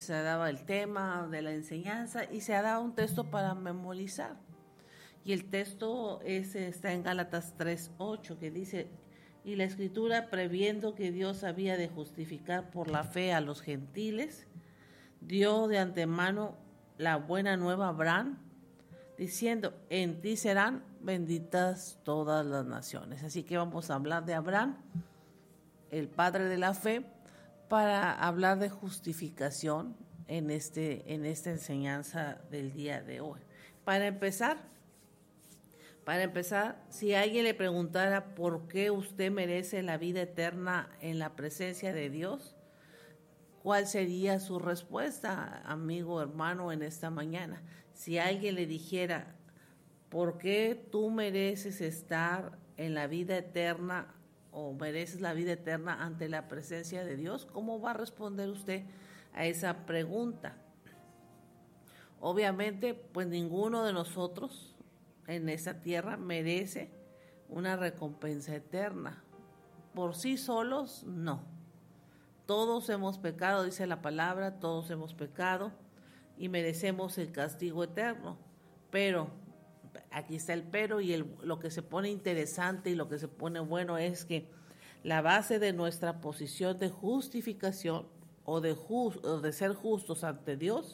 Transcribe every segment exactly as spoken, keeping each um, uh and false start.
se daba el tema de la enseñanza y se daba un texto para memorizar. Y el texto es, está en Gálatas tres ocho, que dice: y la Escritura, previendo que Dios había de justificar por la fe a los gentiles, dio de antemano la buena nueva a Abraham, diciendo: en ti serán benditas todas las naciones. Así que vamos a hablar de Abraham, el padre de la fe, para hablar de justificación en, este, en esta enseñanza del día de hoy. Para empezar, para empezar, si alguien le preguntara por qué usted merece la vida eterna en la presencia de Dios, ¿cuál sería su respuesta, amigo, hermano, en esta mañana? Si alguien le dijera: ¿por qué tú mereces estar en la vida eterna o mereces la vida eterna ante la presencia de Dios? ¿Cómo va a responder usted a esa pregunta? Obviamente, pues ninguno de nosotros en esta tierra merece una recompensa eterna. Por sí solos, no. Todos hemos pecado, dice la palabra, todos hemos pecado y merecemos el castigo eterno. Pero, aquí está el pero, y el, lo que se pone interesante y lo que se pone bueno es que la base de nuestra posición de justificación o de, just, o de ser justos ante Dios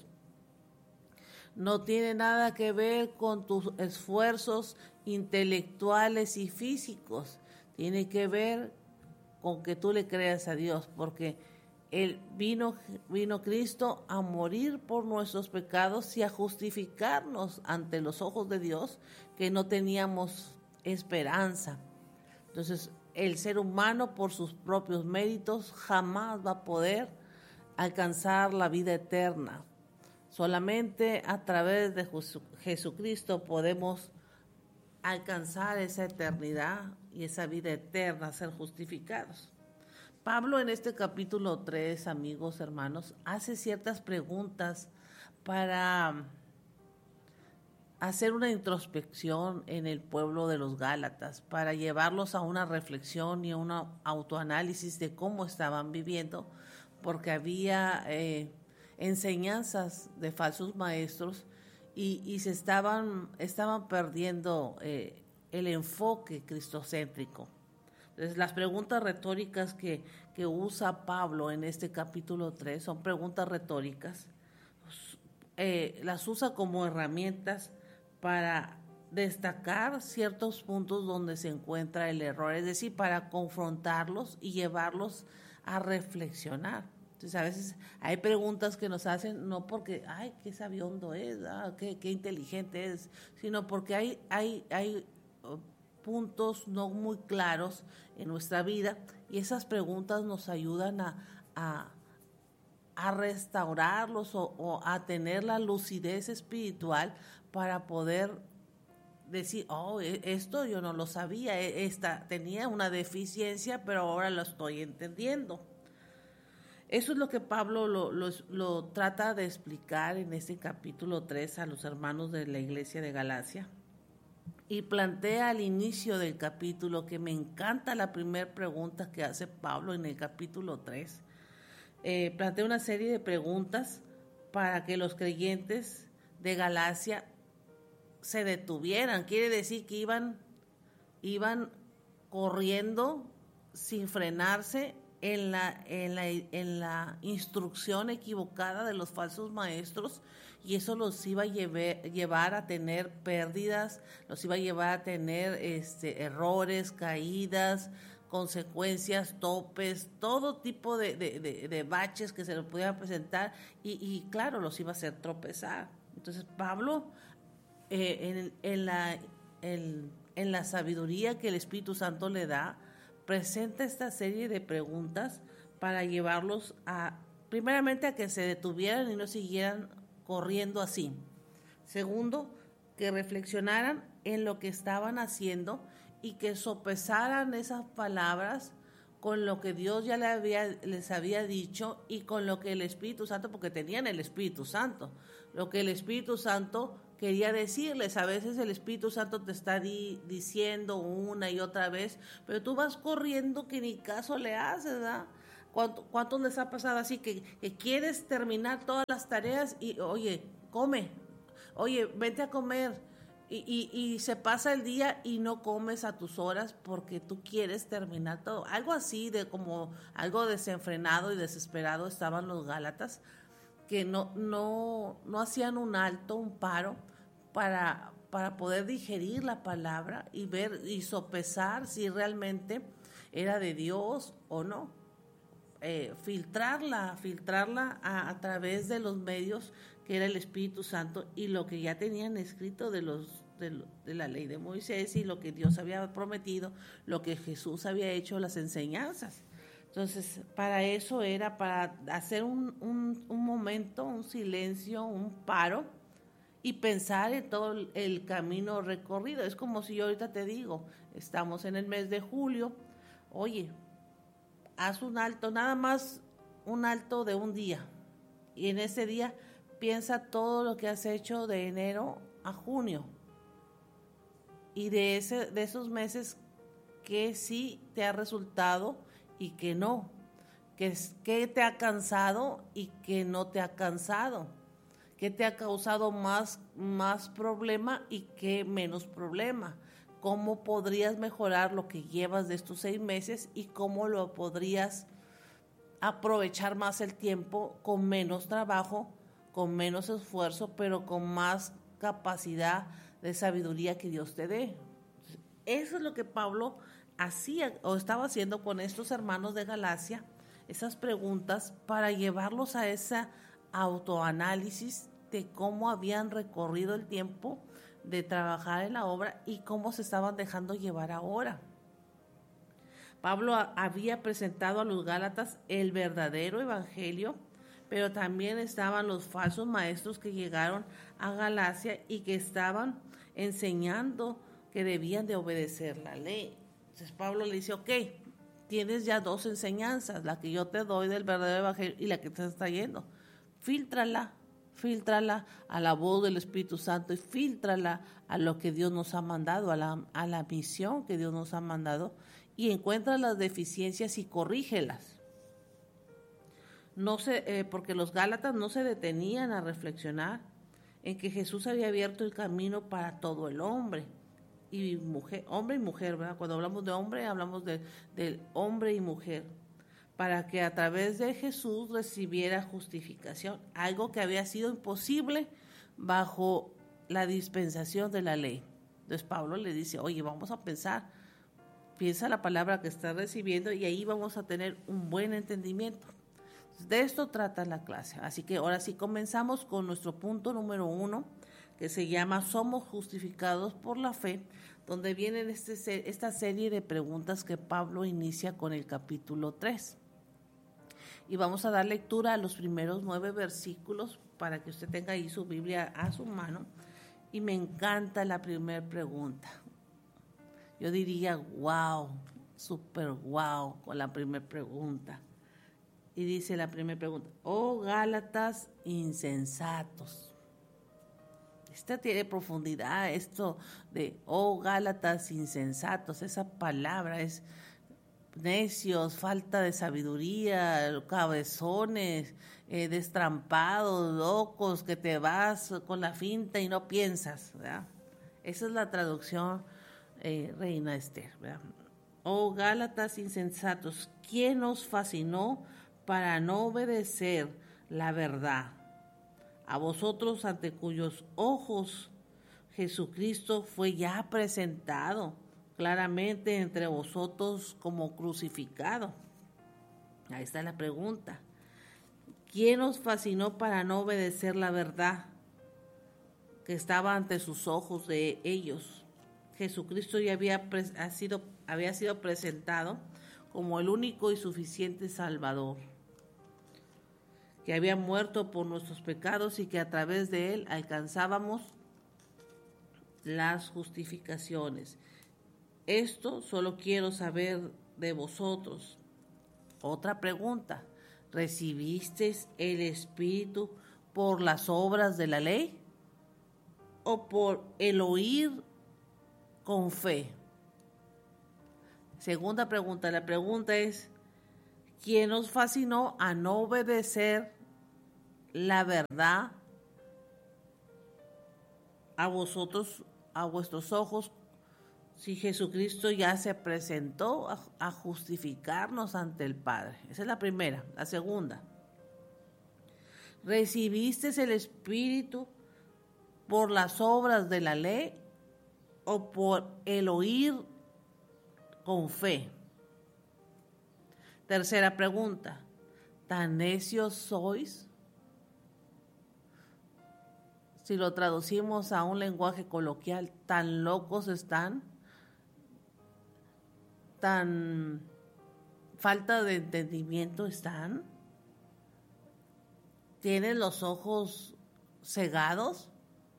no tiene nada que ver con tus esfuerzos intelectuales y físicos. Tiene que ver con que tú le creas a Dios, porque Él vino, vino Cristo a morir por nuestros pecados y a justificarnos ante los ojos de Dios, que no teníamos esperanza. Entonces, el ser humano por sus propios méritos jamás va a poder alcanzar la vida eterna. Solamente a través de Jesucristo podemos alcanzar esa eternidad y esa vida eterna, ser justificados. Pablo en este capítulo tres, amigos, hermanos, hace ciertas preguntas para hacer una introspección en el pueblo de los Gálatas, para llevarlos a una reflexión y a un autoanálisis de cómo estaban viviendo, porque había eh, enseñanzas de falsos maestros y, y se estaban, estaban perdiendo eh, el enfoque cristocéntrico. Entonces, las preguntas retóricas que, que usa Pablo en este capítulo tres son preguntas retóricas. Eh, las usa como herramientas para destacar ciertos puntos donde se encuentra el error, es decir, para confrontarlos y llevarlos a reflexionar. Entonces, a veces hay preguntas que nos hacen no porque, ay, qué sabiondo es, ah, qué, qué inteligente es, sino porque hay, hay, hay uh, puntos no muy claros en nuestra vida, y esas preguntas nos ayudan a, a, a restaurarlos o, o a tener la lucidez espiritual para poder decir: oh, esto yo no lo sabía, esta tenía una deficiencia, pero ahora lo estoy entendiendo. Eso es lo que Pablo lo, lo, lo trata de explicar en este capítulo tres a los hermanos de la iglesia de Galacia. Y plantea al inicio del capítulo, que me encanta la primera pregunta que hace Pablo en el capítulo tres. Eh, plantea una serie de preguntas para que los creyentes de Galacia se detuvieran. Quiere decir que iban, iban corriendo sin frenarse en la, en la, en la instrucción equivocada de los falsos maestros, y eso los iba a llevar, llevar a tener pérdidas, los iba a llevar a tener este, errores, caídas, consecuencias, topes, todo tipo de, de, de, de baches que se les pudieran presentar, y, y claro, los iba a hacer tropezar. Entonces Pablo, eh, en, en, la, en, en la sabiduría que el Espíritu Santo le da, presenta esta serie de preguntas para llevarlos a, primeramente, a que se detuvieran y no siguieran corriendo así. Segundo, que reflexionaran en lo que estaban haciendo y que sopesaran esas palabras con lo que Dios ya les había, les había dicho y con lo que el Espíritu Santo, porque tenían el Espíritu Santo, lo que el Espíritu Santo quería decirles. A veces el Espíritu Santo te está di, diciendo una y otra vez, pero tú vas corriendo que ni caso le haces, ¿verdad? ¿Cuánto, ¿Cuántos les ha pasado así que, que quieres terminar todas las tareas y, oye, come, oye, vente a comer, y, y, y se pasa el día y no comes a tus horas porque tú quieres terminar todo? Algo así, de como algo desenfrenado y desesperado estaban los Gálatas, que no, no, no hacían un alto, un paro para, para poder digerir la palabra y ver y sopesar si realmente era de Dios o no. Eh, filtrarla, filtrarla a, a través de los medios que era el Espíritu Santo y lo que ya tenían escrito de los de, de la ley de Moisés y lo que Dios había prometido, lo que Jesús había hecho, las enseñanzas. Entonces, para eso era para hacer un, un, un momento, un silencio, un paro y pensar en todo el, el camino recorrido. Es como si yo ahorita te digo, estamos en el mes de julio, oye, haz un alto, nada más un alto de un día. Y en ese día piensa todo lo que has hecho de enero a junio. Y de, ese, de esos meses que sí te ha resultado y que no. Que, que te ha cansado y que no te ha cansado. Que te ha causado más, más problema y que menos problema. ¿Cómo podrías mejorar lo que llevas de estos seis meses y cómo lo podrías aprovechar más el tiempo con menos trabajo, con menos esfuerzo, pero con más capacidad de sabiduría que Dios te dé? Eso es lo que Pablo hacía o estaba haciendo con estos hermanos de Galacia, esas preguntas para llevarlos a ese autoanálisis de cómo habían recorrido el tiempo de trabajar en la obra y cómo se estaban dejando llevar ahora. Pablo había presentado a los Gálatas el verdadero evangelio, pero también estaban los falsos maestros que llegaron a Galacia y que estaban enseñando que debían de obedecer la ley. Entonces Pablo le dice, ok, tienes ya dos enseñanzas, la que yo te doy del verdadero evangelio y la que te está yendo. Fíltrala, fíltrala a la voz del Espíritu Santo y fíltrala a lo que Dios nos ha mandado, a la, a la misión que Dios nos ha mandado, y encuentra las deficiencias y corrígelas. No se, eh, porque los Gálatas no se detenían a reflexionar en que Jesús había abierto el camino para todo el hombre y mujer, hombre y mujer, ¿verdad? Cuando hablamos de hombre, hablamos de, de hombre y mujer, para que a través de Jesús recibiera justificación, algo que había sido imposible bajo la dispensación de la ley. Entonces Pablo le dice, oye, vamos a pensar, piensa la palabra que estás recibiendo y ahí vamos a tener un buen entendimiento. De esto trata la clase. Así que ahora sí comenzamos con nuestro punto número uno, que se llama Somos justificados por la fe, donde vienen este, esta serie de preguntas que Pablo inicia con el capítulo tres. Y vamos a dar lectura a los primeros nueve versículos para que usted tenga ahí su Biblia a su mano. Y me encanta la primera pregunta. Yo diría, wow, súper wow con la primera pregunta. Y dice la primera pregunta, oh Gálatas insensatos. Esta tiene profundidad, esto de, oh Gálatas insensatos, esa palabra es necios, falta de sabiduría, cabezones, eh, destrampados, locos, que te vas con la finta y no piensas, ¿verdad? Esa es la traducción eh, Reina Esther, ¿verdad? Oh Gálatas insensatos, ¿quién os fascinó para no obedecer la verdad? A vosotros ante cuyos ojos Jesucristo fue ya presentado claramente entre vosotros como crucificado. Ahí está la pregunta. ¿Quién os fascinó para no obedecer la verdad que estaba ante sus ojos de ellos? Jesucristo ya había, ha sido, había sido presentado como el único y suficiente Salvador, que había muerto por nuestros pecados y que a través de él alcanzábamos las justificaciones. Esto solo quiero saber de vosotros. Otra pregunta, ¿recibisteis el Espíritu por las obras de la ley o por el oír con fe? Segunda pregunta, la pregunta es, quien os fascinó a no obedecer la verdad a vosotros, a vuestros ojos, si Jesucristo ya se presentó a, a justificarnos ante el Padre. Esa es la primera. La segunda, ¿recibiste el Espíritu por las obras de la ley o por el oír con fe? Tercera pregunta, ¿tan necios sois? Si lo traducimos a un lenguaje coloquial, ¿tan locos están? ¿Tan falta de entendimiento están? ¿Tienen los ojos cegados?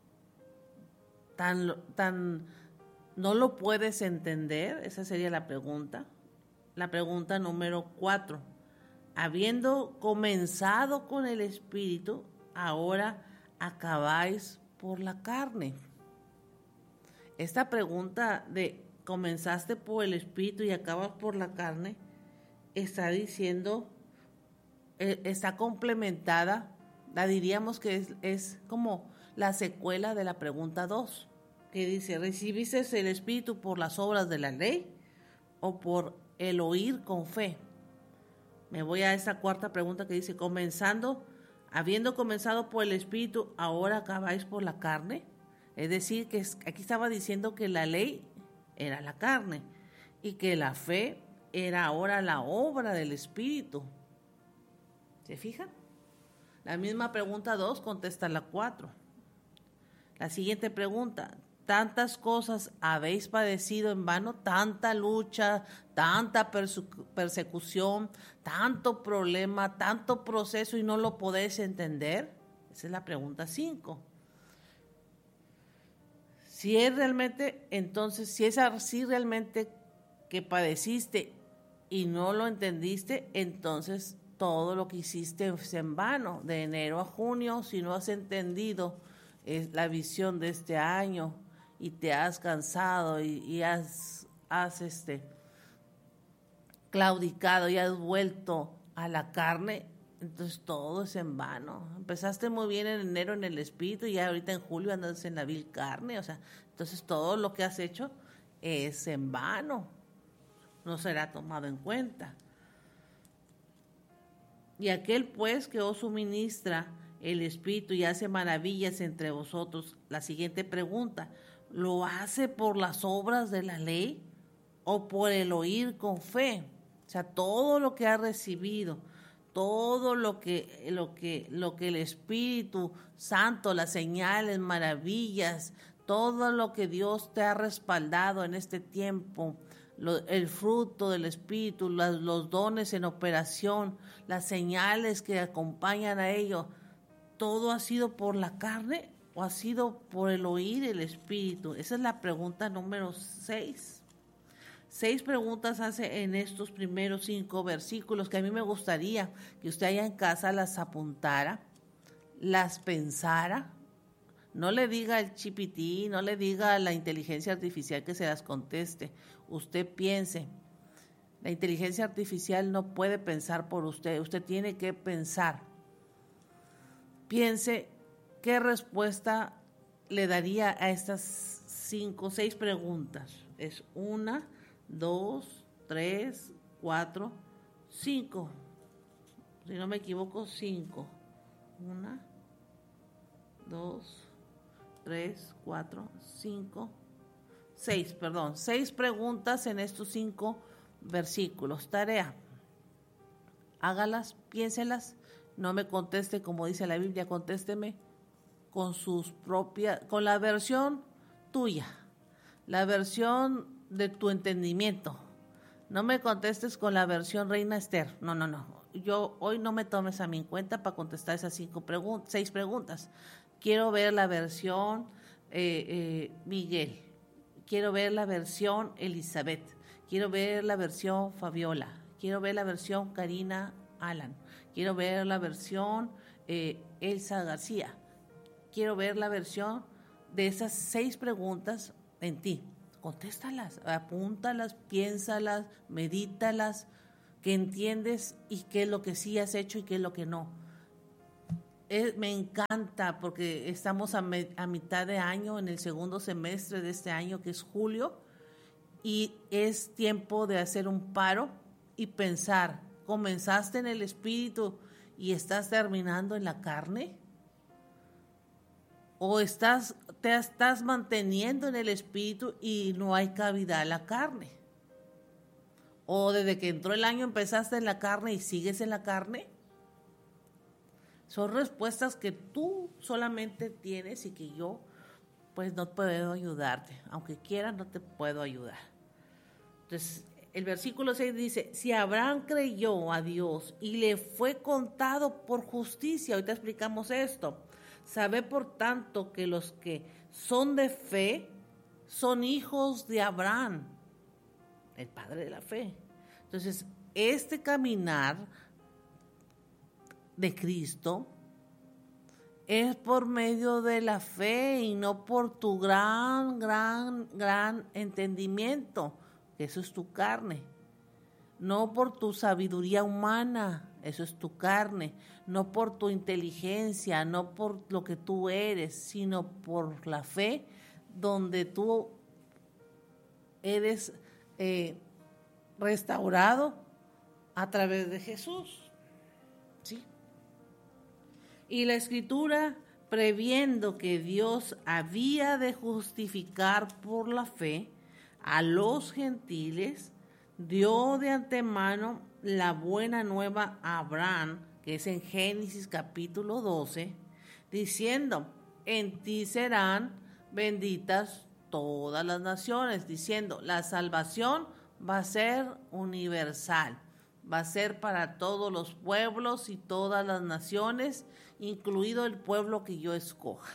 ¿Tan, tan no lo puedes entender? Esa sería la pregunta. La pregunta número cuatro. Habiendo comenzado con el Espíritu, ahora acabáis por la carne. Esta pregunta de comenzaste por el Espíritu y acabas por la carne, está diciendo, eh, está complementada, la diríamos que es, es como la secuela de la pregunta dos, que dice, ¿recibiste el Espíritu por las obras de la ley o por el oír con fe? Me voy a esta cuarta pregunta que dice, comenzando, habiendo comenzado por el Espíritu, ahora acabáis por la carne. Es decir, que aquí estaba diciendo que la ley era la carne y que la fe era ahora la obra del Espíritu. ¿Se fijan? La misma pregunta dos contesta la cuatro. La siguiente pregunta, tantas cosas habéis padecido en vano, tanta lucha, tanta persecución, tanto problema, tanto proceso y no lo podéis entender. Esa es la pregunta cinco. Si es realmente, entonces, si es así realmente que padeciste y no lo entendiste, entonces todo lo que hiciste es en vano, de enero a junio, si no has entendido eh, la visión de este año y te has cansado y, y has, has este, claudicado y has vuelto a la carne, entonces todo es en vano. Empezaste muy bien en enero en el Espíritu y ya ahorita en julio andas en la vil carne, o sea, entonces todo lo que has hecho es en vano, no será tomado en cuenta. Y aquel pues que os suministra el Espíritu y hace maravillas entre vosotros, la siguiente pregunta, ¿lo hace por las obras de la ley o por el oír con fe? O sea, todo lo que ha recibido, todo lo que, lo que, lo que el Espíritu Santo, las señales, maravillas, todo lo que Dios te ha respaldado en este tiempo, lo, el fruto del Espíritu, las, los dones en operación, las señales que acompañan a ello, ¿todo ha sido por la carne o ha sido por el oír el Espíritu? Esa es la pregunta número seis. Seis preguntas hace en estos primeros cinco versículos que a mí me gustaría que usted allá en casa las apuntara, las pensara. No le diga al chipití, no le diga a la inteligencia artificial que se las conteste. Usted piense. La inteligencia artificial no puede pensar por usted. Usted tiene que pensar. Piense qué respuesta le daría a estas cinco, seis preguntas. Es una, dos, tres, cuatro, cinco. Si no me equivoco, cinco. Una, dos, tres, cuatro, cinco, seis, perdón. Seis preguntas en estos cinco versículos. Tarea. Hágalas, piénselas. No me conteste como dice la Biblia, contésteme con sus propias, con la versión tuya, la versión de tu entendimiento. No me contestes con la versión Reina Esther. No, no, no. Yo hoy no me tomes a mi cuenta para contestar esas cinco preguntas, seis preguntas. Quiero ver la versión eh, eh, Miguel. Quiero ver la versión Elizabeth. Quiero ver la versión Fabiola. Quiero ver la versión Karina Alan. Quiero ver la versión eh, Elsa García. Quiero ver la versión de esas seis preguntas en ti. Contéstalas, apúntalas, piénsalas, medítalas, que entiendes y qué es lo que sí has hecho y qué es lo que no. Es, me encanta porque estamos a, me, a mitad de año, en el segundo semestre de este año, que es julio, y es tiempo de hacer un paro y pensar, ¿comenzaste en el espíritu y estás terminando en la carne? ¿O estás, te estás manteniendo en el espíritu y no hay cabida a la carne? ¿O desde que entró el año empezaste en la carne y sigues en la carne? Son respuestas que tú solamente tienes y que yo pues no puedo ayudarte. Aunque quiera, no te puedo ayudar. Entonces, el versículo seis dice, si Abraham creyó a Dios y le fue contado por justicia, ahorita explicamos esto, sabe por tanto que los que son de fe son hijos de Abraham, el padre de la fe. Entonces, este caminar de Cristo es por medio de la fe y no por tu gran, gran, gran entendimiento, que eso es tu carne. No por tu sabiduría humana, eso es tu carne. No por tu inteligencia, no por lo que tú eres, sino por la fe, donde tú eres eh, restaurado a través de Jesús. ¿Sí? Y la Escritura, previendo que Dios había de justificar por la fe a los gentiles, dio de antemano la buena nueva a Abraham, que es en Génesis capítulo doce, diciendo, en ti serán benditas todas las naciones, diciendo, la salvación va a ser universal, va a ser para todos los pueblos y todas las naciones, incluido el pueblo que yo escoja.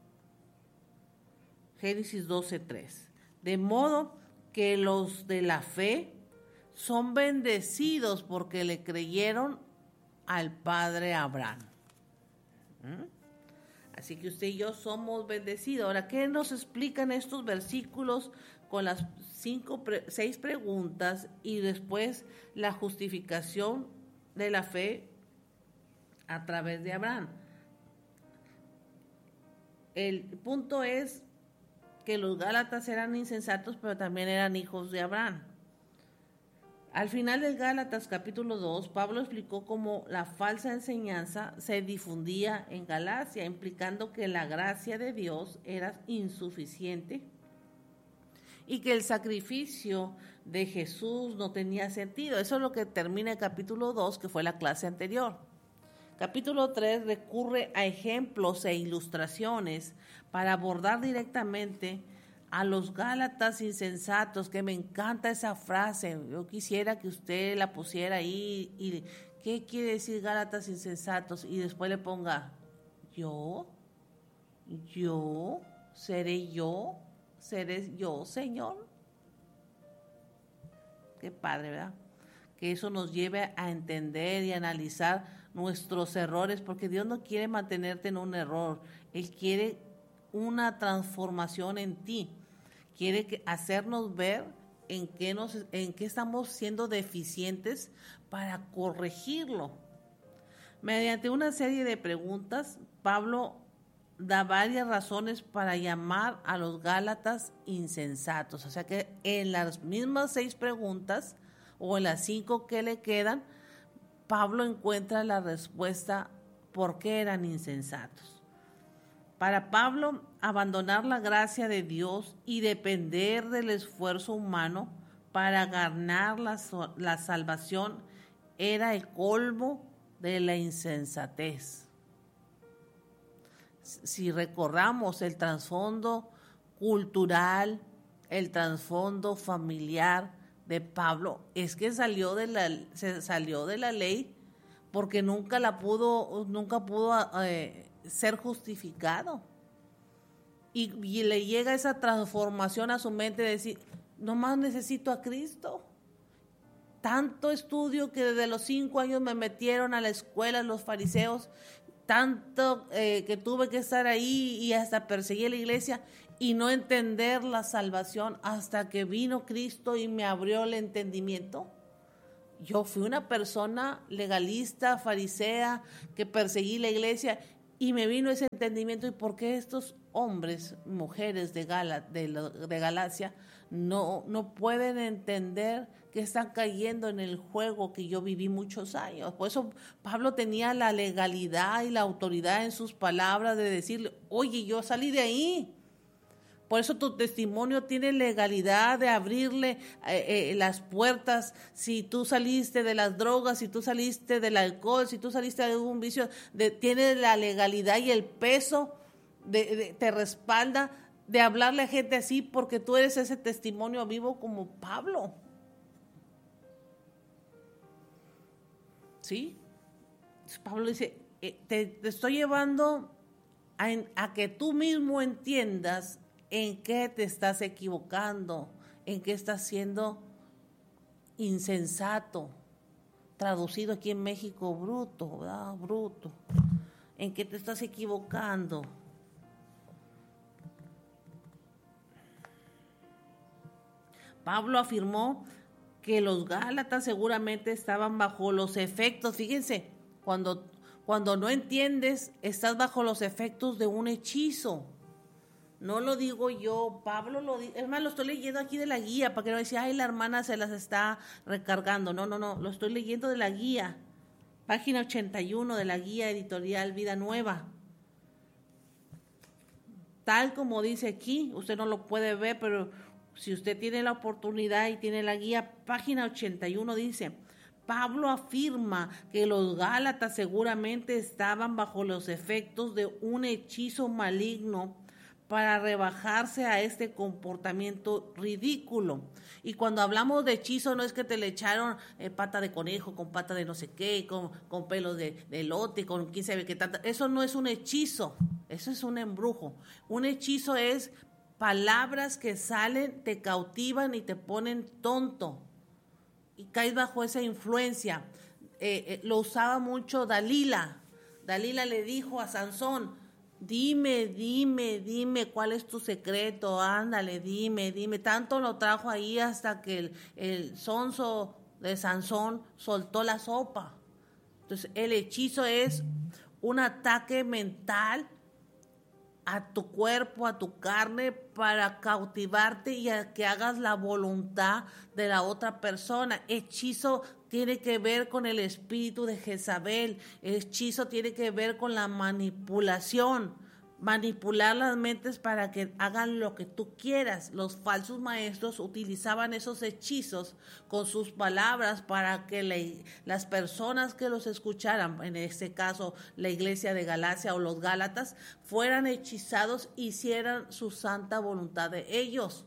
Génesis doce tres. De modo que los de la fe son bendecidos porque le creyeron al padre Abraham. ¿Mm? Así que usted y yo somos bendecidos. Ahora, ¿qué nos explican estos versículos con las cinco, seis preguntas y después la justificación de la fe a través de Abraham? El punto es que los Gálatas eran insensatos, pero también eran hijos de Abraham. Al final del Gálatas capítulo dos, Pablo explicó cómo la falsa enseñanza se difundía en Galacia, implicando que la gracia de Dios era insuficiente y que el sacrificio de Jesús no tenía sentido. Eso es lo que termina el capítulo dos, que fue la clase anterior. Capítulo tres recurre a ejemplos e ilustraciones para abordar directamente a los Gálatas insensatos, que me encanta esa frase. Yo quisiera que usted la pusiera ahí y ¿qué quiere decir Gálatas insensatos? Y después le ponga, yo, yo, seré yo, seré yo, Señor. Qué padre, ¿verdad? Que eso nos lleve a entender y analizar nuestros errores, porque Dios no quiere mantenerte en un error, Él quiere una transformación en ti. Quiere que hacernos ver en qué, nos, en qué estamos siendo deficientes para corregirlo. Mediante una serie de preguntas, Pablo da varias razones para llamar a los Gálatas insensatos. O sea que en las mismas seis preguntas o en las cinco que le quedan, Pablo encuentra la respuesta por qué eran insensatos. Para Pablo, abandonar la gracia de Dios y depender del esfuerzo humano para ganar la, la salvación era el colmo de la insensatez. Si recordamos el trasfondo cultural, el trasfondo familiar de Pablo, es que salió de la, se salió de la ley porque nunca la pudo, nunca pudo eh, ser justificado. Y, y le llega esa transformación a su mente de decir, nomás necesito a Cristo. Tanto estudio que desde los cinco años me metieron a la escuela los fariseos, tanto eh, que tuve que estar ahí y hasta perseguí a la iglesia y no entender la salvación hasta que vino Cristo y me abrió el entendimiento. Yo fui una persona legalista, farisea, que perseguí la iglesia y me vino ese entendimiento. ¿Y por qué estos hombres, mujeres de, Gala, de, de Galacia no, no pueden entender que están cayendo en el juego que yo viví muchos años? Por eso Pablo tenía la legalidad y la autoridad en sus palabras de decirle, oye, yo salí de ahí. Por eso tu testimonio tiene legalidad de abrirle eh, eh, las puertas. Si tú saliste de las drogas, si tú saliste del alcohol, si tú saliste de algún vicio, de, tiene la legalidad y el peso, de, de, te respalda de hablarle a gente así, porque tú eres ese testimonio vivo como Pablo. ¿Sí? Pablo dice, eh, te, te estoy llevando a, a que tú mismo entiendas en qué te estás equivocando, en qué estás siendo insensato, traducido aquí en México, bruto, ¿verdad? Bruto, en qué te estás equivocando. Pablo afirmó que los Gálatas seguramente estaban bajo los efectos, fíjense, cuando, cuando no entiendes, estás bajo los efectos de un hechizo. No lo digo yo, Pablo lo dice, es más, lo estoy leyendo aquí de la guía, para que no decía, ay, la hermana se las está recargando. No, no, no, lo estoy leyendo de la guía, página ochenta y uno de la guía editorial Vida Nueva. Tal como dice aquí, usted no lo puede ver, pero si usted tiene la oportunidad y tiene la guía, página ochenta y uno dice, Pablo afirma que los Gálatas seguramente estaban bajo los efectos de un hechizo maligno para rebajarse a este comportamiento ridículo. Y cuando hablamos de hechizo, no es que te le echaron eh, pata de conejo, con pata de no sé qué, con, con pelos de, de elote, con quién sabe qué tanta. Eso no es un hechizo, eso es un embrujo. Un hechizo es palabras que salen, te cautivan y te ponen tonto. Y caes bajo esa influencia. Eh, eh, lo usaba mucho Dalila. Dalila le dijo a Sansón, dime, dime, dime cuál es tu secreto, ándale, dime, dime. Tanto lo trajo ahí hasta que el, el sonso de Sansón soltó la sopa. Entonces, el hechizo es un ataque mental a tu cuerpo, a tu carne, para cautivarte y a que hagas la voluntad de la otra persona. Hechizo tiene que ver con el espíritu de Jezabel. Hechizo tiene que ver con la manipulación. Manipular las mentes para que hagan lo que tú quieras. Los falsos maestros utilizaban esos hechizos con sus palabras para que le, las personas que los escucharan, en este caso la iglesia de Galacia o los Gálatas, fueran hechizados, hicieran su santa voluntad de ellos.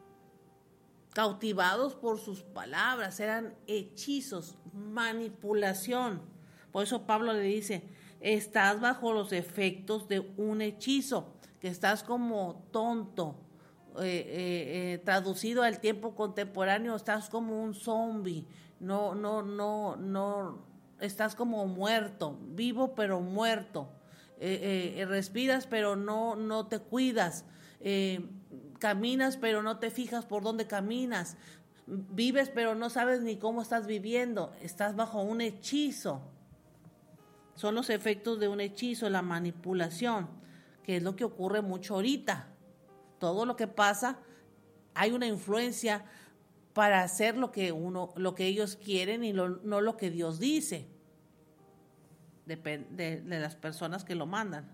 Cautivados por sus palabras, eran hechizos, manipulación. Por eso Pablo le dice, estás bajo los efectos de un hechizo, que estás como tonto, eh, eh, eh, traducido al tiempo contemporáneo, estás como un zombie, no, no, no, no, estás como muerto, vivo pero muerto, eh, eh, respiras pero no, no te cuidas, eh, caminas pero no te fijas por dónde caminas, vives pero no sabes ni cómo estás viviendo, estás bajo un hechizo. Son los efectos de un hechizo, la manipulación, que es lo que ocurre mucho ahorita. Todo lo que pasa, hay una influencia para hacer lo que uno, lo que ellos quieren y lo, no lo que Dios dice. Depende de, de las personas que lo mandan.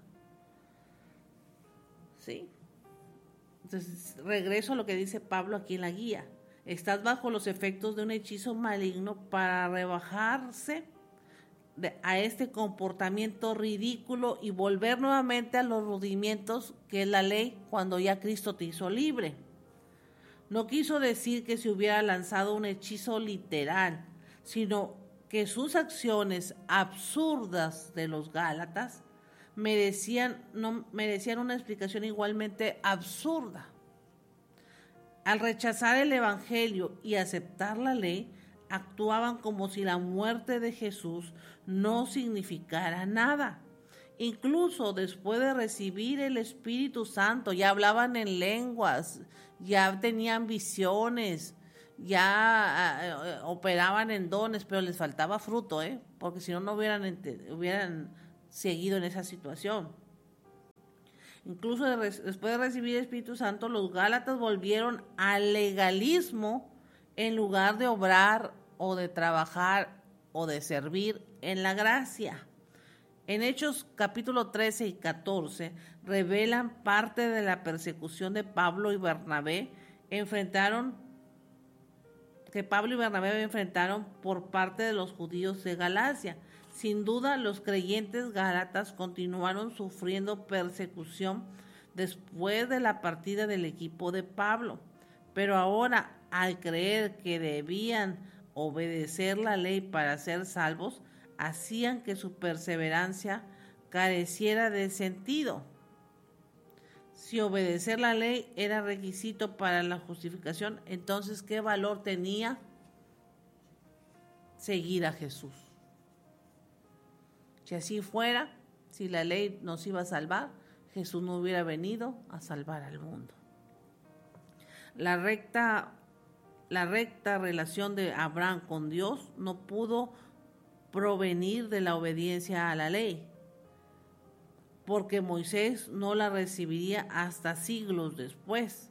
¿Sí? Entonces, regreso a lo que dice Pablo aquí en la guía. Estás bajo los efectos de un hechizo maligno para rebajarse a este comportamiento ridículo y volver nuevamente a los rudimientos que es la ley cuando ya Cristo te hizo libre. No quiso decir que se hubiera lanzado un hechizo literal, sino que sus acciones absurdas de los Gálatas merecían, no, merecían una explicación igualmente absurda. Al rechazar el Evangelio y aceptar la ley, actuaban como si la muerte de Jesús no significara nada. Incluso después de recibir el Espíritu Santo, ya hablaban en lenguas, ya tenían visiones, ya eh, operaban en dones, pero les faltaba fruto, ¿eh? Porque si no, no hubieran, hubieran seguido en esa situación. Incluso de, después de recibir el Espíritu Santo, los gálatas volvieron al legalismo en lugar de obrar o de trabajar o de servir en la gracia. En Hechos capítulo trece y catorce revelan parte de la persecución de Pablo y Bernabé enfrentaron que Pablo y Bernabé enfrentaron por parte de los judíos de Galacia. Sin duda, los creyentes gálatas continuaron sufriendo persecución después de la partida del equipo de Pablo, pero ahora, al creer que debían obedecer la ley para ser salvos, hacían que su perseverancia careciera de sentido. Si obedecer la ley era requisito para la justificación, entonces ¿qué valor tenía seguir a Jesús? Si así fuera, si la ley nos iba a salvar, Jesús no hubiera venido a salvar al mundo. La recta, la recta relación de Abraham con Dios no pudo provenir de la obediencia a la ley, porque Moisés no la recibiría hasta siglos después.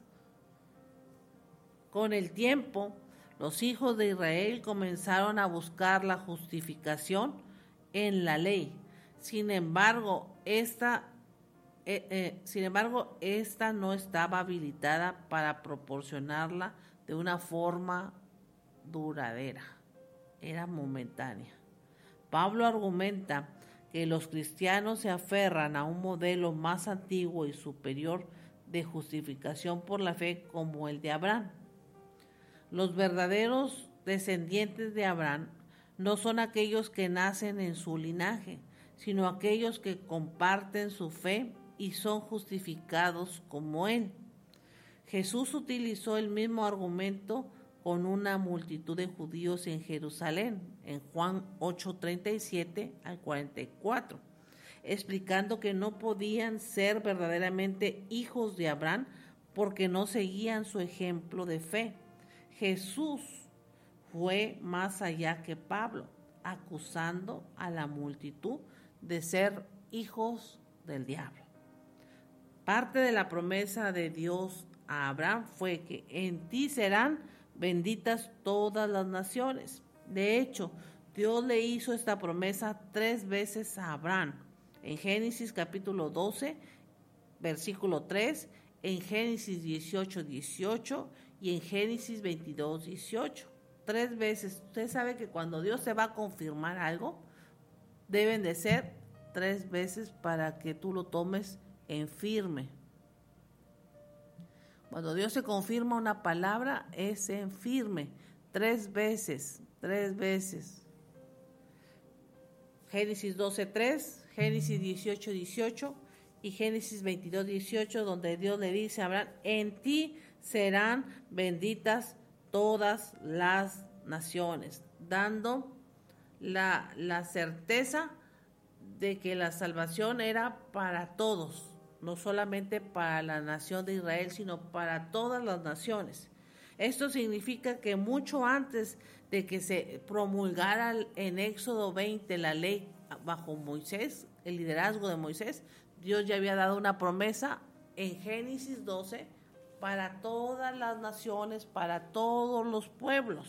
Con el tiempo, los hijos de Israel comenzaron a buscar la justificación en la ley. Sin embargo, esta, eh, eh, sin embargo, esta no estaba habilitada para proporcionarla de una forma duradera. Era momentánea. Pablo argumenta que los cristianos se aferran a un modelo más antiguo y superior de justificación por la fe como el de Abraham. Los verdaderos descendientes de Abraham no son aquellos que nacen en su linaje, sino aquellos que comparten su fe y son justificados como él. Jesús utilizó el mismo argumento con una multitud de judíos en Jerusalén, en Juan ocho, treinta y siete al cuarenta y cuatro, explicando que no podían ser verdaderamente hijos de Abraham porque no seguían su ejemplo de fe. Jesús fue más allá que Pablo, acusando a la multitud de ser hijos del diablo. Parte de la promesa de Dios a Abraham fue que en ti serán benditas todas las naciones. De hecho, Dios le hizo esta promesa tres veces a Abraham. En Génesis capítulo doce, versículo tres, en Génesis dieciocho, dieciocho y en Génesis veintidós, dieciocho. Tres veces. Usted sabe que cuando Dios te va a confirmar algo, deben de ser tres veces para que tú lo tomes en firme. Cuando Dios te confirma una palabra, es en firme. Tres veces, tres veces. Génesis doce, tres, Génesis dieciocho, dieciocho y Génesis veintidós, dieciocho, donde Dios le dice a Abraham, en ti serán benditas todas las naciones, dando la, la certeza de que la salvación era para todos, no solamente para la nación de Israel, sino para todas las naciones. Esto significa que mucho antes de que se promulgara en Éxodo veinte la ley bajo Moisés, el liderazgo de Moisés, Dios ya había dado una promesa en Génesis doce para todas las naciones, para todos los pueblos.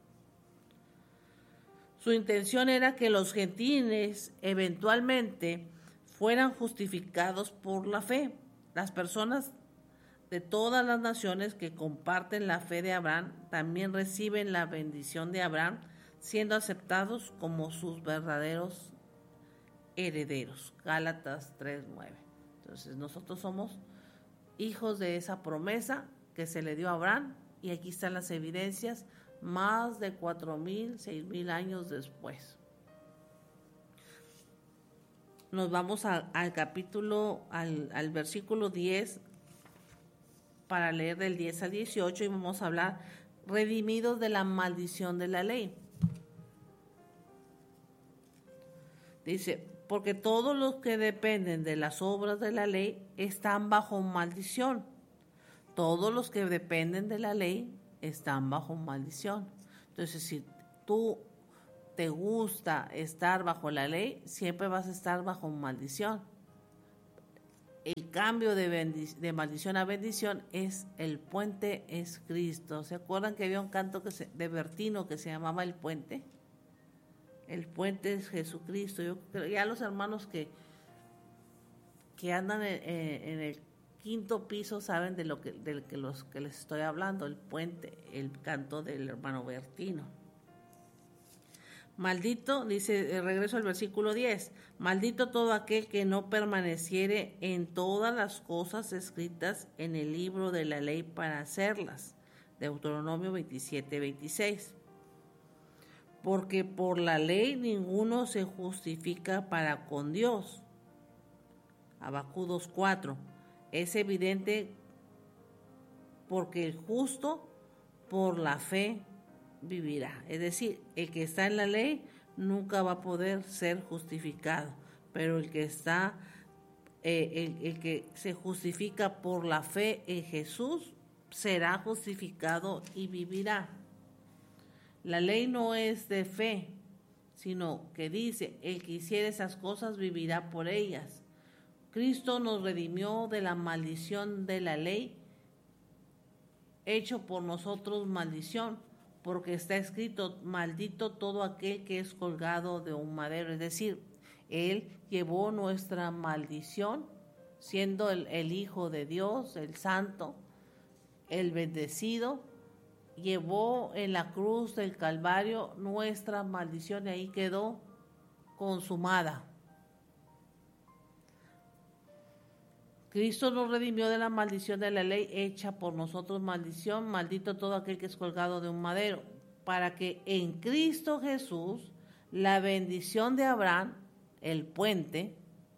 Su intención era que los gentiles eventualmente fueran justificados por la fe. Las personas de todas las naciones que comparten la fe de Abraham también reciben la bendición de Abraham, siendo aceptados como sus verdaderos herederos. Gálatas tres, nueve. Entonces nosotros somos hijos de esa promesa que se le dio a Abraham, y aquí están las evidencias más de cuatro mil, seis mil años después. Nos vamos a, al capítulo, al, al versículo diez, para leer del diez al dieciocho, y vamos a hablar redimidos de la maldición de la ley. Dice, porque todos los que dependen de las obras de la ley están bajo maldición. Todos los que dependen de la ley están bajo maldición. Entonces, si tú te gusta estar bajo la ley, siempre vas a estar bajo maldición. El cambio de, bendic- de maldición a bendición es el puente, es Cristo. ¿Se acuerdan que había un canto que se, de Bertino que se llamaba El Puente? El puente es Jesucristo. Yo creo, ya los hermanos que, que andan en, en el quinto piso saben de lo que, de que los que les estoy hablando. El puente, el canto del hermano Bertino. Maldito, dice, regreso al versículo diez, maldito todo aquel que no permaneciere en todas las cosas escritas en el libro de la ley para hacerlas. Deuteronomio veintisiete, veintiséis. Porque por la ley ninguno se justifica para con Dios. Habacuc dos, cuatro. Es evidente porque el justo por la fe vivirá. Es decir, el que está en la ley nunca va a poder ser justificado, pero el que está, eh, el, el que se justifica por la fe en Jesús será justificado y vivirá. La ley no es de fe, sino que dice, el que hiciere esas cosas vivirá por ellas. Cristo nos redimió de la maldición de la ley, hecho por nosotros maldición, porque está escrito, maldito todo aquel que es colgado de un madero. Es decir, Él llevó nuestra maldición, siendo el, el Hijo de Dios, el Santo, el bendecido, llevó en la cruz del Calvario nuestra maldición y ahí quedó consumada. Cristo nos redimió de la maldición de la ley hecha por nosotros maldición, maldito todo aquel que es colgado de un madero, para que en Cristo Jesús la bendición de Abraham, el puente,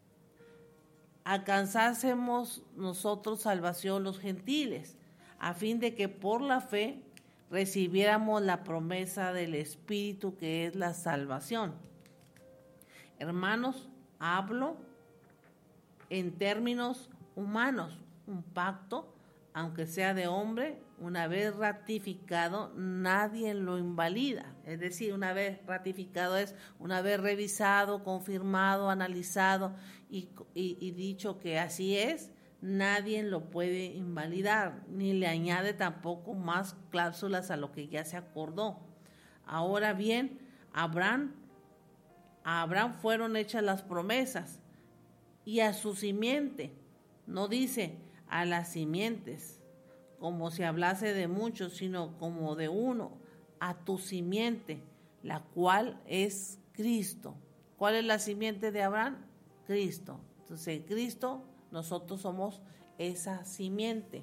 alcanzásemos nosotros salvación los gentiles, a fin de que por la fe recibiéramos la promesa del Espíritu que es la salvación. Hermanos, hablo en términos humanos, un pacto, aunque sea de hombre, una vez ratificado, nadie lo invalida. Es decir, una vez ratificado es una vez revisado, confirmado, analizado y, y, y dicho que así es, nadie lo puede invalidar, ni le añade tampoco más cláusulas a lo que ya se acordó. Ahora bien, Abraham, a Abraham fueron hechas las promesas y a su simiente. No dice a las simientes, como si hablase de muchos, sino como de uno, a tu simiente, la cual es Cristo. ¿Cuál es la simiente de Abraham? Cristo. Entonces, en Cristo nosotros somos esa simiente.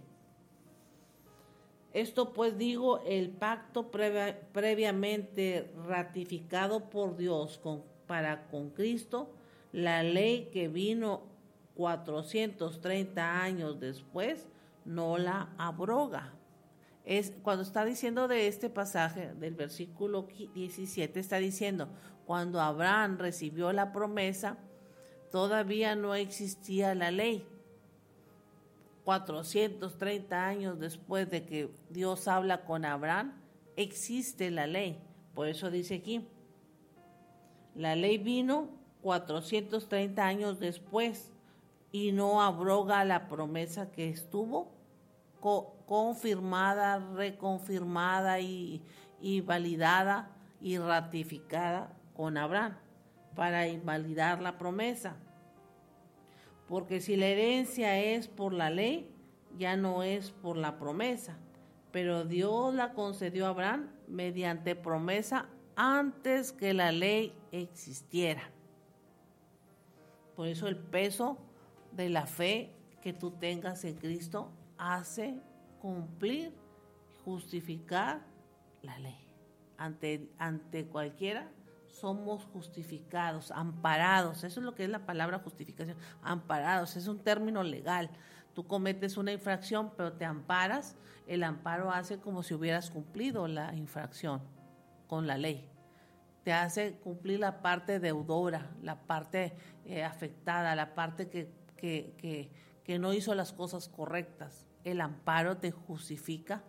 Esto pues digo, el pacto previa, previamente ratificado por Dios con, para con Cristo, la ley que vino cuatrocientos treinta años después, no la abroga. Es, cuando está diciendo de este pasaje del versículo diecisiete, está diciendo, cuando Abraham recibió la promesa, todavía no existía la ley. cuatrocientos treinta años después de que Dios habla con Abraham, existe la ley. Por eso dice aquí, la ley vino cuatrocientos treinta años después y no abroga la promesa que estuvo co- confirmada, reconfirmada y, y validada y ratificada con Abraham para invalidar la promesa. Porque si la herencia es por la ley, ya no es por la promesa, pero Dios la concedió a Abraham mediante promesa antes que la ley existiera. Por eso el peso de la fe que tú tengas en Cristo hace cumplir, justificar la ley. Ante, ante cualquiera somos justificados, amparados. Eso es lo que es la palabra justificación, amparados. Es un término legal. Tú cometes una infracción, pero te amparas. El amparo hace como si hubieras cumplido la infracción con la ley. Te hace cumplir la parte deudora, la parte eh, afectada, la parte que, que, que, que no hizo las cosas correctas. El amparo te justifica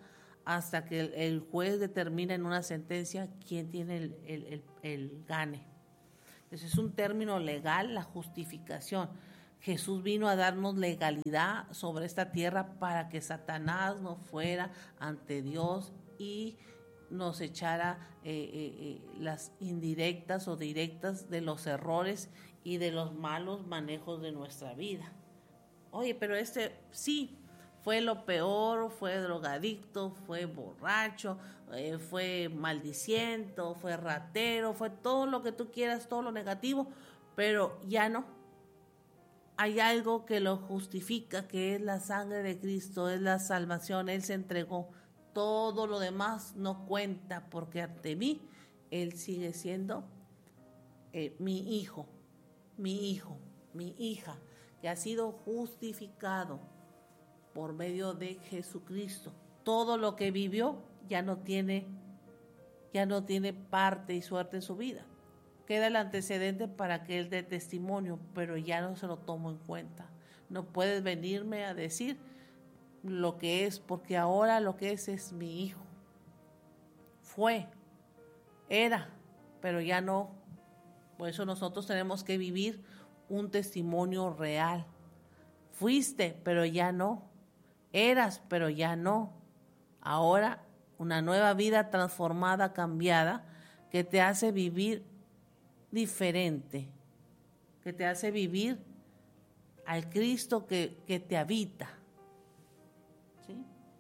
hasta que el, el juez determina en una sentencia quién tiene el, el, el, el gane. Entonces es un término legal, la justificación. Jesús vino a darnos legalidad sobre esta tierra para que Satanás no fuera ante Dios y nos echara eh, eh, eh, las indirectas o directas de los errores y de los malos manejos de nuestra vida. Oye, pero este sí, fue lo peor, fue drogadicto, fue borracho, eh, fue maldiciento, fue ratero, fue todo lo que tú quieras, todo lo negativo, pero ya no. Hay algo que lo justifica, que es la sangre de Cristo, es la salvación, Él se entregó. Todo lo demás no cuenta, porque ante mí Él sigue siendo eh, mi hijo, mi hijo, mi hija, que ha sido justificado por medio de Jesucristo. Todo lo que vivió ya no tiene, ya no tiene parte y suerte en su vida. Queda el antecedente para que él dé testimonio, pero ya no se lo tomo en cuenta. No puedes venirme a decir lo que es, porque ahora lo que es es mi hijo. Fue, era, pero ya no. Por eso nosotros tenemos que vivir un testimonio real. Fuiste, pero ya no. Eras, pero ya no. Ahora una nueva vida transformada, cambiada, que te hace vivir diferente, que te hace vivir al Cristo que, que te habita. ¿Sí?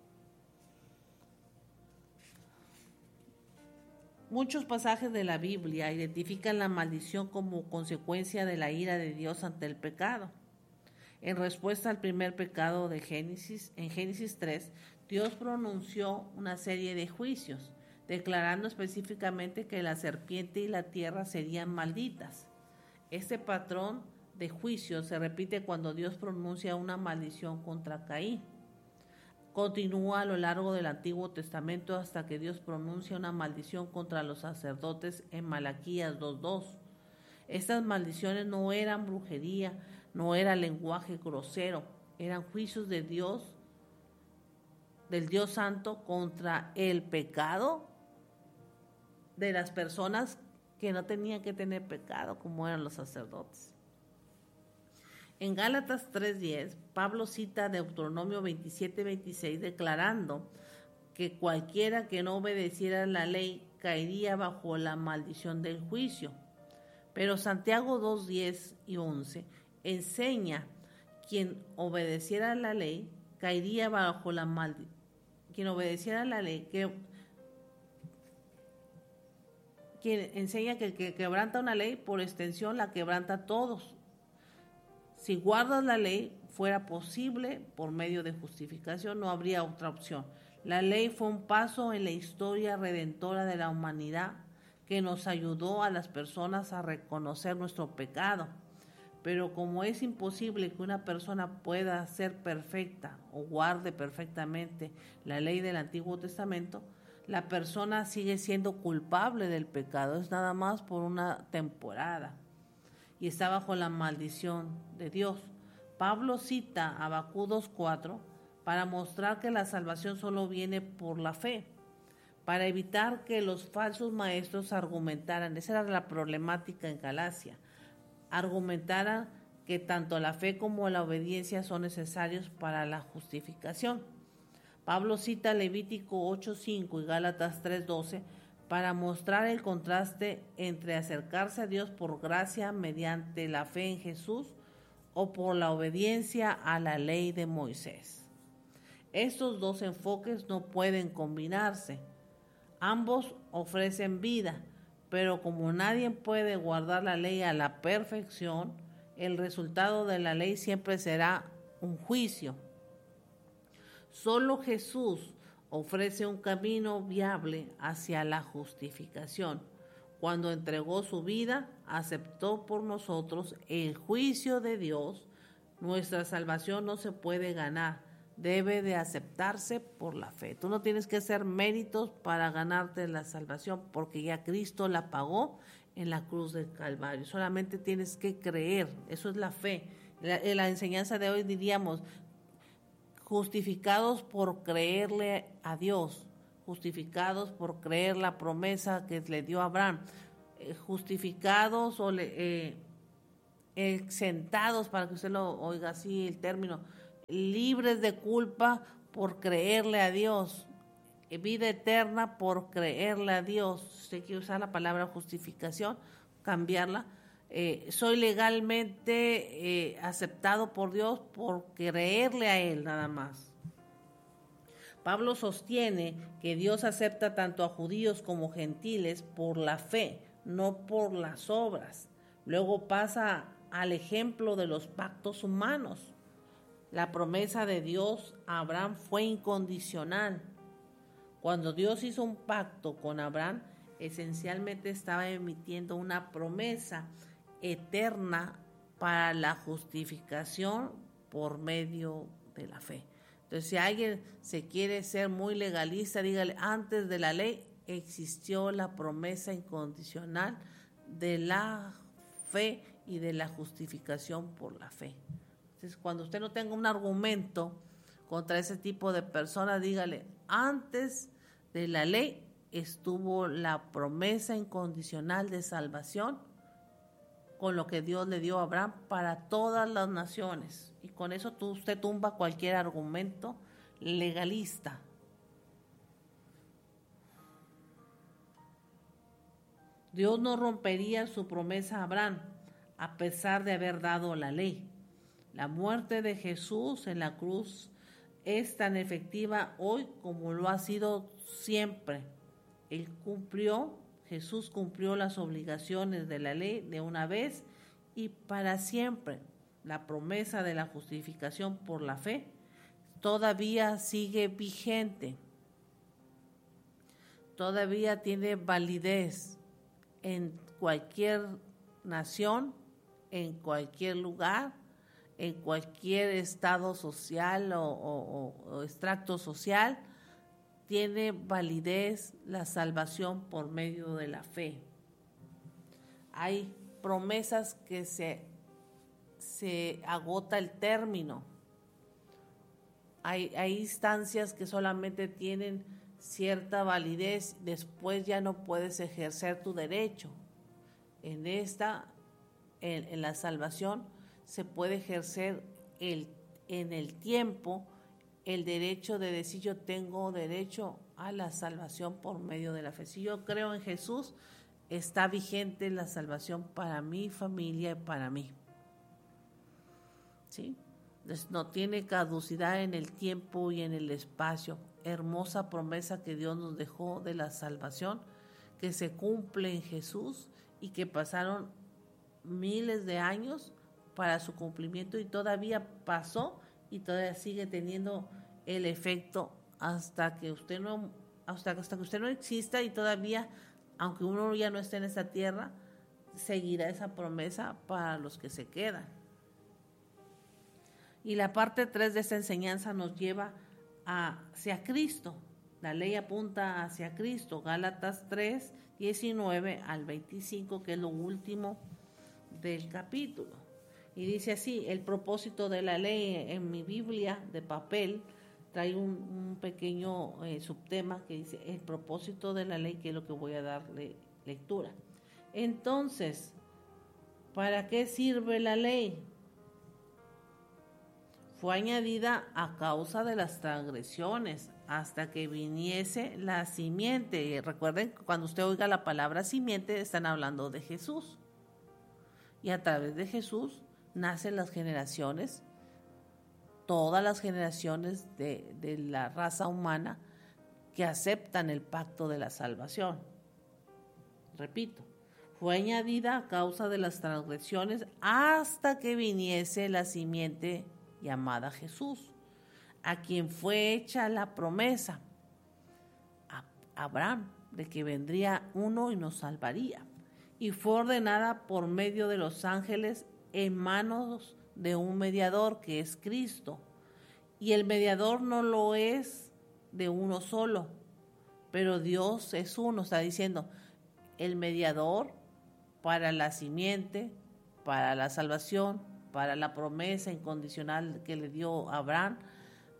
Muchos pasajes de la Biblia identifican la maldición como consecuencia de la ira de Dios ante el pecado. En respuesta al primer pecado de Génesis, en Génesis tres, Dios pronunció una serie de juicios, declarando específicamente que la serpiente y la tierra serían malditas. Este patrón de juicios se repite cuando Dios pronuncia una maldición contra Caín. Continúa a lo largo del Antiguo Testamento hasta que Dios pronuncia una maldición contra los sacerdotes en Malaquías dos dos. Estas maldiciones no eran brujería, no era lenguaje grosero, eran juicios de Dios, del Dios Santo contra el pecado de las personas que no tenían que tener pecado, como eran los sacerdotes. En Gálatas tres diez, Pablo cita Deuteronomio veintisiete veintiséis declarando que cualquiera que no obedeciera la ley caería bajo la maldición del juicio. Pero Santiago dos diez y once enseña quien obedeciera la ley caería bajo la maldición. Quien obedeciera la ley, que quien enseña que el que quebranta una ley, por extensión la quebranta a todos. Si guardas la ley, fuera posible por medio de justificación, no habría otra opción. La ley fue un paso en la historia redentora de la humanidad que nos ayudó a las personas a reconocer nuestro pecado. Pero como es imposible que una persona pueda ser perfecta o guarde perfectamente la ley del Antiguo Testamento, la persona sigue siendo culpable del pecado, es nada más por una temporada y está bajo la maldición de Dios. Pablo cita a Habacuc dos cuatro para mostrar que la salvación solo viene por la fe, para evitar que los falsos maestros argumentaran, esa era la problemática en Galacia, argumentaran que tanto la fe como la obediencia son necesarios para la justificación. Pablo cita Levítico ocho cinco y Gálatas tres doce para mostrar el contraste entre acercarse a Dios por gracia mediante la fe en Jesús o por la obediencia a la ley de Moisés. Estos dos enfoques no pueden combinarse. Ambos ofrecen vida, pero como nadie puede guardar la ley a la perfección, el resultado de la ley siempre será un juicio. Solo Jesús ofrece un camino viable hacia la justificación. Cuando entregó su vida, aceptó por nosotros el juicio de Dios. Nuestra salvación no se puede ganar, debe de aceptarse por la fe. Tú no tienes que hacer méritos para ganarte la salvación, porque ya Cristo la pagó en la cruz del Calvario. Solamente tienes que creer, eso es la fe. La, en la enseñanza de hoy diríamos, justificados por creerle a Dios. justificados por creer la promesa que le dio a Abraham, eh, justificados o le, eh, exentados, para que usted lo oiga así el término, libres de culpa por creerle a Dios, vida eterna por creerle a Dios. Usted quiere usar la palabra justificación, cambiarla. Eh, soy legalmente eh, aceptado por Dios por creerle a Él nada más. Pablo sostiene que Dios acepta tanto a judíos como gentiles por la fe, no por las obras. Luego pasa al ejemplo de los pactos humanos. La promesa de Dios a Abraham fue incondicional. Cuando Dios hizo un pacto con Abraham, esencialmente estaba emitiendo una promesa eterna para la justificación por medio de la fe. Entonces, si alguien se quiere ser muy legalista, dígale, antes de la ley existió la promesa incondicional de la fe y de la justificación por la fe. Entonces, cuando usted no tenga un argumento contra ese tipo de personas, dígale, antes de la ley estuvo la promesa incondicional de salvación con lo que Dios le dio a Abraham para todas las naciones. Y con eso tú, usted tumba cualquier argumento legalista. Dios no rompería su promesa a Abraham a pesar de haber dado la ley. La muerte de Jesús en la cruz es tan efectiva hoy como lo ha sido siempre. Él cumplió, Jesús cumplió las obligaciones de la ley de una vez y para siempre. La promesa de la justificación por la fe todavía sigue vigente, todavía tiene validez en cualquier nación, en cualquier lugar, en cualquier estado social o, o, o extracto social. Tiene validez la salvación por medio de la fe. Hay promesas que se, se agota el término. Hay, hay instancias que solamente tienen cierta validez, después ya no puedes ejercer tu derecho. En esta, en, en la salvación, se puede ejercer el, en el tiempo el derecho de decir yo tengo derecho a la salvación por medio de la fe. Si yo creo en Jesús, está vigente la salvación para mi familia y para mí. ¿Sí? Entonces, no tiene caducidad en el tiempo y en el espacio. Hermosa promesa que Dios nos dejó de la salvación, que se cumple en Jesús y que pasaron miles de años para su cumplimiento y todavía pasó y todavía sigue teniendo el efecto hasta que usted no hasta, hasta que usted no exista, y todavía, aunque uno ya no esté en esta tierra, seguirá esa promesa para los que se quedan. Y la parte tres de esta enseñanza nos lleva hacia Cristo. La ley apunta hacia Cristo. Gálatas tres, diecinueve al veinticinco, que es lo último del capítulo. Y dice así, el propósito de la ley en mi Biblia de papel trae un, un pequeño eh, subtema que dice el propósito de la ley, que es lo que voy a darle lectura. Entonces, ¿para qué sirve la ley? Fue añadida a causa de las transgresiones hasta que viniese la simiente. Y recuerden, cuando usted oiga la palabra simiente, están hablando de Jesús. Y a través de Jesús nacen las generaciones, todas las generaciones de, de la raza humana que aceptan el pacto de la salvación. Repito, fue añadida a causa de las transgresiones hasta que viniese la simiente llamada Jesús, a quien fue hecha la promesa a Abraham de que vendría uno y nos salvaría, y fue ordenada por medio de los ángeles en manos de un mediador que es Cristo. Y el mediador no lo es de uno solo, pero Dios es uno. Está diciendo, el mediador para la simiente, para la salvación, para la promesa incondicional que le dio a Abraham,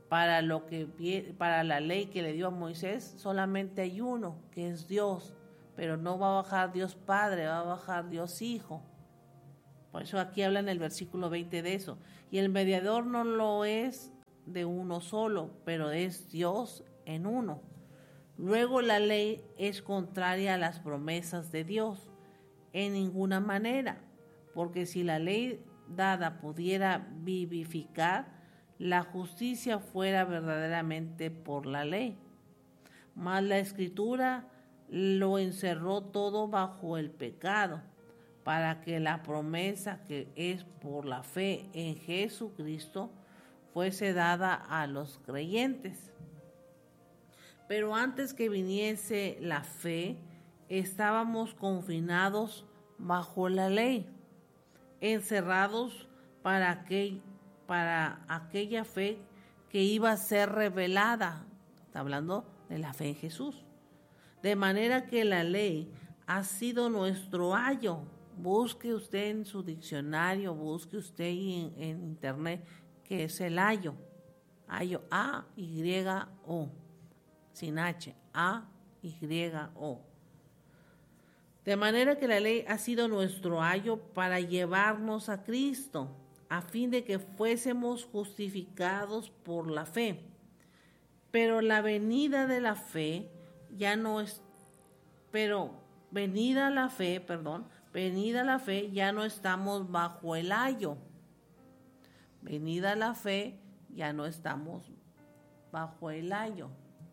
Para, lo que, para la ley que le dio a Moisés, solamente hay uno, que es Dios, pero no va a bajar Dios Padre, va a bajar Dios Hijo. Por eso aquí habla en el versículo veinte de eso. Y el mediador no lo es de uno solo, pero es Dios en uno. Luego la ley es contraria a las promesas de Dios, en ninguna manera, porque si la ley dada pudiera vivificar, la justicia fuera verdaderamente por la ley. Mas la Escritura lo encerró todo bajo el pecado, para que la promesa que es por la fe en Jesucristo fuese dada a los creyentes. Pero antes que viniese la fe, estábamos confinados bajo la ley, encerrados para aquel para aquella fe que iba a ser revelada. Está hablando de la fe en Jesús. De manera que la ley ha sido nuestro ayo. Busque usted en su diccionario, busque usted en, en internet qué es el ayo. Ayo, A, Y, O. Sin H, A, Y, O. De manera que la ley ha sido nuestro ayo para llevarnos a Cristo, a fin de que fuésemos justificados por la fe. Pero la venida de la fe ya no es, pero venida la fe, perdón, venida la fe ya no estamos bajo el ayo. Venida la fe ya no estamos bajo el ayo.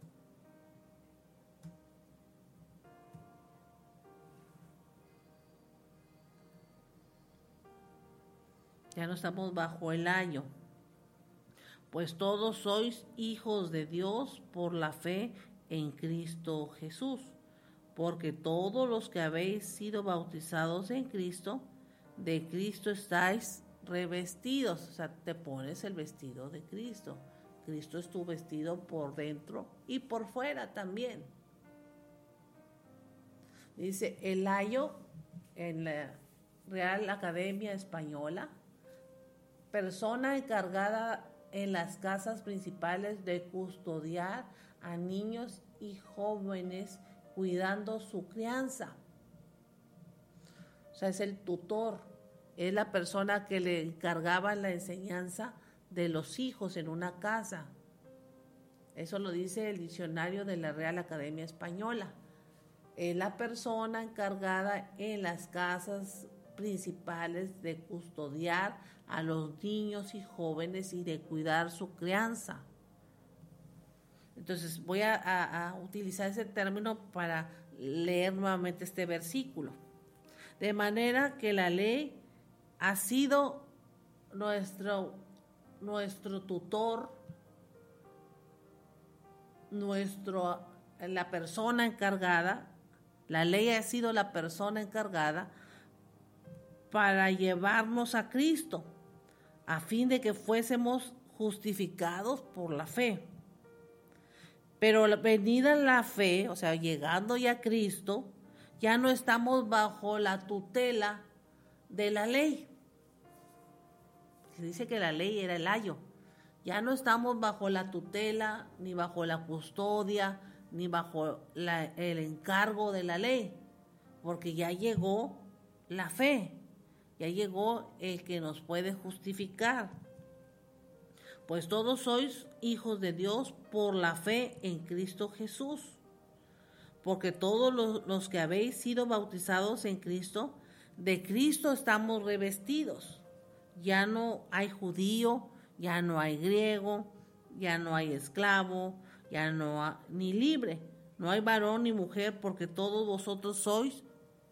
Ya no estamos bajo el ayo, pues todos sois hijos de Dios por la fe en Cristo Jesús, porque todos los que habéis sido bautizados en Cristo, de Cristo estáis revestidos. O sea, te pones el vestido de Cristo. Cristo es tu vestido por dentro y por fuera también. Dice el ayo en la Real Academia Española: persona encargada en las casas principales de custodiar a niños y jóvenes cuidando su crianza. O sea, es el tutor, es la persona que le encargaba la enseñanza de los hijos en una casa. Eso lo dice el diccionario de la Real Academia Española. Es la persona encargada en las casas principales de custodiar a los niños y jóvenes y de cuidar su crianza. Entonces voy a, a, a utilizar ese término para leer nuevamente este versículo. De manera que la ley ha sido nuestro, nuestro tutor, nuestro, la persona encargada. La ley ha sido la persona encargada para llevarnos a Cristo, a fin de que fuésemos justificados por la fe. Pero venida la fe, o sea, llegando ya a Cristo, ya no estamos bajo la tutela de la ley. Se dice que la ley era el ayo. Ya no estamos bajo la tutela, ni bajo la custodia, ni bajo la, el encargo de la ley, porque ya llegó la fe. Ya llegó el que nos puede justificar. Pues todos sois hijos de Dios por la fe en Cristo Jesús. Porque todos los, los que habéis sido bautizados en Cristo, de Cristo estamos revestidos. Ya no hay judío, ya no hay griego, ya no hay esclavo, ya no hay ni libre. No hay varón ni mujer, porque todos vosotros sois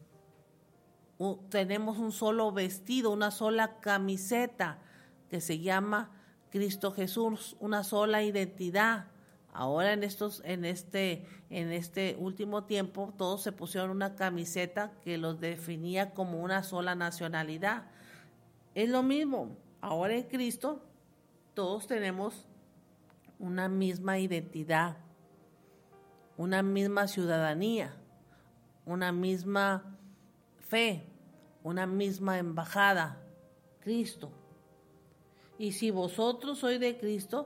tenemos un solo vestido, una sola camiseta que se llama Cristo Jesús, una sola identidad. Ahora en estos, en este, en este último tiempo, todos se pusieron una camiseta que los definía como una sola nacionalidad. Es lo mismo. Ahora en Cristo, todos tenemos una misma identidad, una misma ciudadanía, una misma fe, una misma embajada, Cristo. Y si vosotros sois de Cristo,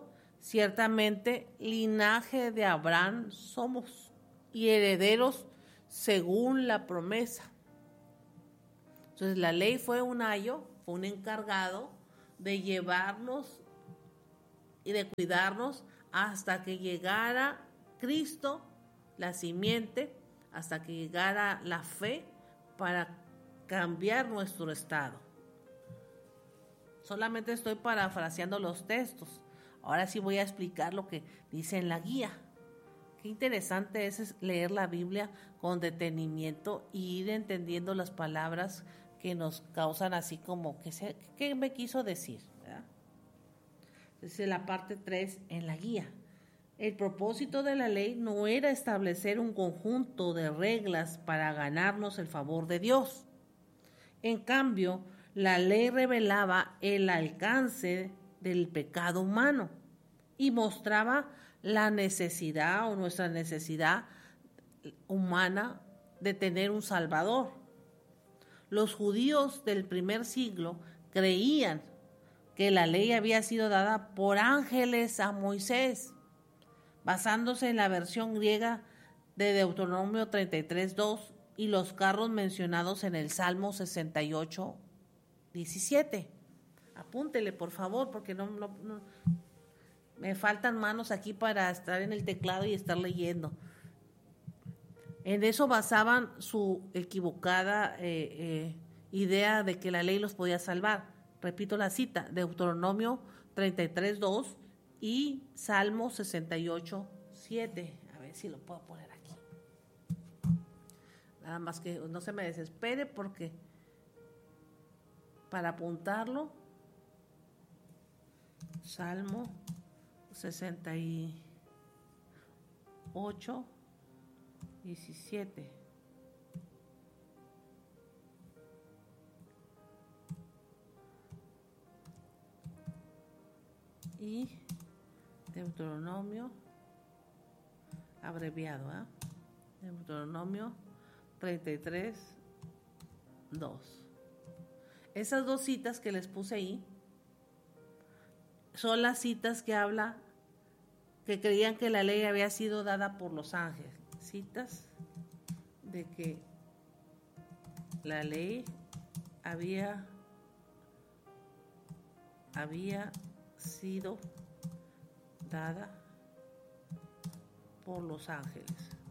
Ciertamente, linaje de Abraham somos y herederos según la promesa. Entonces, la ley fue un ayo, fue un encargado de llevarnos y de cuidarnos hasta que llegara Cristo, la simiente, hasta que llegara la fe para cambiar nuestro estado. Solamente estoy parafraseando los textos. Ahora sí voy a explicar lo que dice en la guía. Qué interesante es leer la Biblia con detenimiento y ir entendiendo las palabras que nos causan así como, ¿qué, se, qué me quiso decir? ¿Verdad? Dice la parte tres en la guía. El propósito de la ley no era establecer un conjunto de reglas para ganarnos el favor de Dios. En cambio, la ley revelaba el alcance del pecado humano y mostraba la necesidad o nuestra necesidad humana de tener un Salvador. Los judíos del primer siglo creían que la ley había sido dada por ángeles a Moisés, basándose en la versión griega de Deuteronomio treinta y tres dos y los carros mencionados en el Salmo sesenta y ocho diecisiete. Apúntele, por favor, porque no, no, no me faltan manos aquí para estar en el teclado y estar leyendo. En eso basaban su equivocada eh, eh, idea de que la ley los podía salvar. Repito la cita, Deuteronomio treinta y tres dos y Salmo sesenta y ocho siete. A ver si lo puedo poner aquí. Nada más que no se me desespere porque para apuntarlo, Salmo sesenta y ocho diecisiete. Y Deuteronomio abreviado, ¿eh? Deuteronomio treinta y tres dos. Esas dos citas que les puse ahí son las citas que habla que creían que la ley había sido dada por los ángeles. Citas de que la ley había había sido dada por los ángeles.